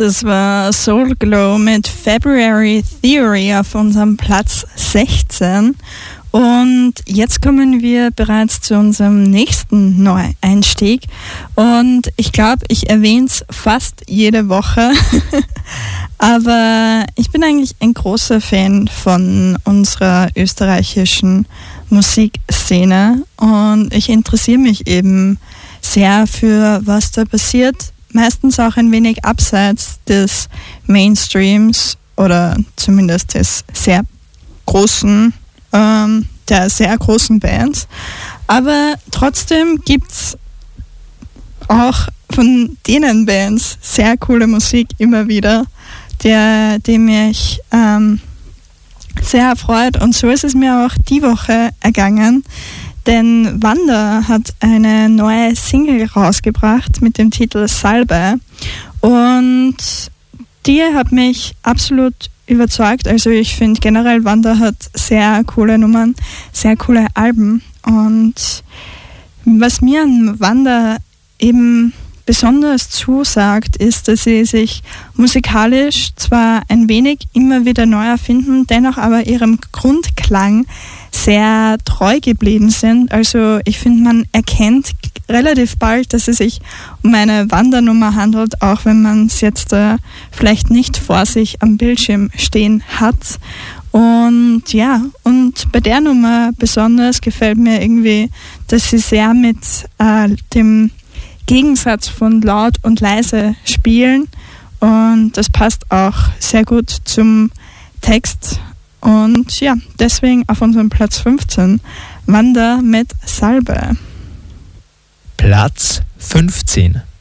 Das war Soul Glow mit February Theory auf unserem Platz 16. Und jetzt kommen wir bereits zu unserem nächsten Neueinstieg. Und ich glaube, ich erwähne es fast jede Woche. Aber ich bin eigentlich ein großer Fan von unserer österreichischen Musikszene. Und ich interessiere mich eben sehr für, was da passiert. Meistens auch ein wenig abseits des Mainstreams oder zumindest des sehr großen der sehr großen Bands. Aber trotzdem gibt es auch von denen Bands sehr coole Musik immer wieder, die mich sehr erfreut. Und so ist es mir auch die Woche ergangen, denn Wanda hat eine neue Single rausgebracht mit dem Titel Salbe. Und die hat mich absolut überzeugt. Also ich finde generell, Wanda hat sehr coole Nummern, sehr coole Alben. Und was mir an Wanda eben besonders zusagt, ist, dass sie sich musikalisch zwar ein wenig immer wieder neu erfinden, dennoch aber ihrem Grundklang sehr treu geblieben sind. Also ich finde, man erkennt relativ bald, dass es sich um eine Wanda-Nummer handelt, auch wenn man es jetzt vielleicht nicht vor sich am Bildschirm stehen hat. Und ja, und bei der Nummer besonders gefällt mir irgendwie, dass sie sehr mit dem Gegensatz von laut und leise spielen, und das passt auch sehr gut zum Text. Und ja, deswegen auf unserem Platz 15 Wanda mit Salbe. Platz 15.